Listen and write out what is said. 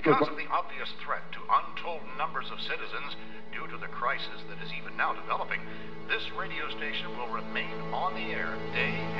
Because of the obvious threat to untold numbers of citizens due to the crisis that is even now developing, this radio station will remain on the air day